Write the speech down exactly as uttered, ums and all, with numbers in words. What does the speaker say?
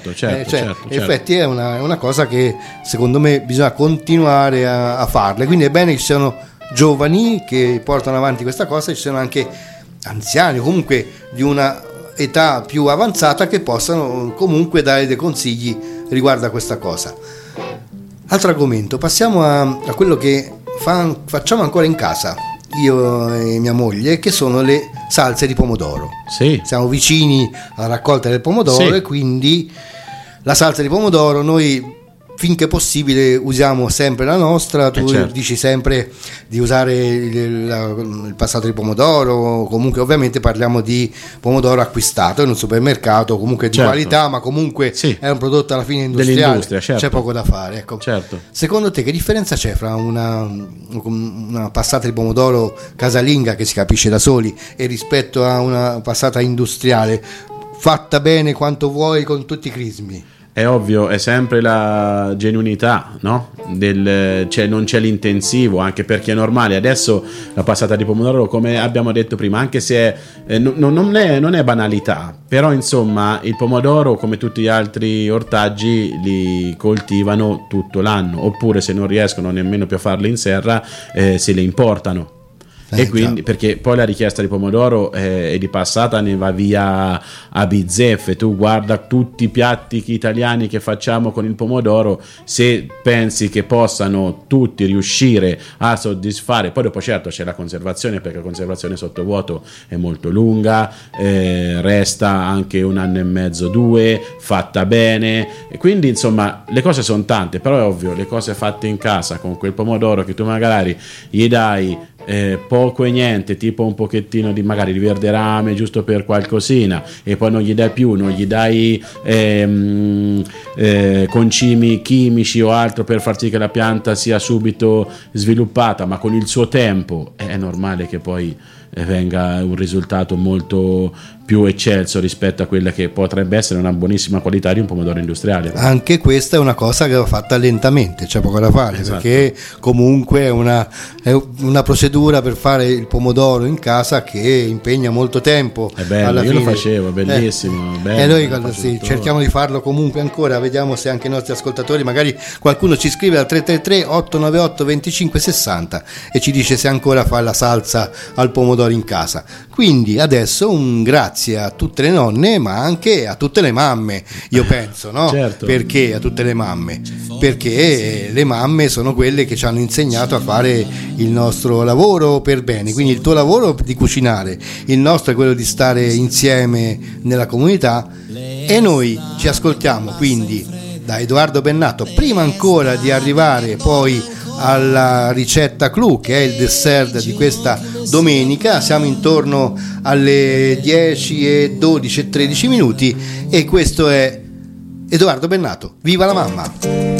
certo, certo, eh, cioè, certo, in effetti è una, è una cosa che secondo me bisogna continuare a, a farle, quindi è bene che ci siano giovani che portano avanti questa cosa e ci siano anche anziani, comunque di una età più avanzata, che possano comunque dare dei consigli riguardo a questa cosa. Altro argomento, passiamo a, a quello che fa, facciamo ancora in casa io e mia moglie, che sono le salse di pomodoro. Sì. Siamo vicini alla raccolta del pomodoro, sì, e quindi la salsa di pomodoro noi finché possibile usiamo sempre la nostra. Tu eh certo. dici sempre di usare il, la, il passato di pomodoro, comunque ovviamente parliamo di pomodoro acquistato in un supermercato, comunque di certo. qualità, ma comunque sì, è un prodotto alla fine industriale, certo. C'è poco da fare, ecco. Certo. Secondo te che differenza c'è fra una, una passata di pomodoro casalinga che si capisce da soli e rispetto a una passata industriale fatta bene quanto vuoi con tutti i crismi? È ovvio, è sempre la genuinità, no? Del, cioè non c'è l'intensivo, anche perché è normale. Adesso la passata di pomodoro, come abbiamo detto prima, anche se è, eh, non, non, è, non è banalità, però insomma il pomodoro, come tutti gli altri ortaggi, li coltivano tutto l'anno, oppure se non riescono nemmeno più a farli in serra, eh, se le importano. E quindi, perché poi la richiesta di pomodoro eh, e di passata ne va via a bizzeffe. Tu guarda tutti i piatti italiani che facciamo con il pomodoro, se pensi che possano tutti riuscire a soddisfare, poi dopo certo c'è la conservazione, perché la conservazione sottovuoto è molto lunga, eh, resta anche un anno e mezzo, due, fatta bene, e quindi insomma le cose sono tante, però è ovvio, le cose fatte in casa con quel pomodoro che tu magari gli dai Eh, poco e niente, tipo un pochettino di magari di verde rame giusto per qualcosina, e poi non gli dai più, non gli dai ehm, eh, concimi chimici o altro per far sì che la pianta sia subito sviluppata, ma con il suo tempo è normale che poi venga un risultato molto più eccelso rispetto a quella che potrebbe essere una buonissima qualità di un pomodoro industriale. Anche questa è una cosa che va fatta lentamente, c'è poco da fare, esatto, perché comunque è una, è una procedura per fare il pomodoro in casa che impegna molto tempo. È bello, alla io fine. Lo facevo, è bellissimo, eh, bello, e noi quando, sì, cerchiamo di farlo comunque ancora, vediamo se anche i nostri ascoltatori, magari qualcuno ci scrive al tre tre tre otto nove otto due cinque sei zero e ci dice se ancora fa la salsa al pomodoro in casa. Quindi adesso un grazie a tutte le nonne, ma anche a tutte le mamme, io penso, no? Certo. Perché a tutte le mamme? Perché le mamme sono quelle che ci hanno insegnato a fare il nostro lavoro per bene, quindi il tuo lavoro di cucinare, il nostro è quello di stare insieme nella comunità, e noi ci ascoltiamo quindi da Edoardo Bennato, prima ancora di arrivare poi alla ricetta clou, che è il dessert di questa domenica. Siamo intorno alle dieci e dodici e tredici minuti e questo è Edoardo Bennato. Viva la mamma!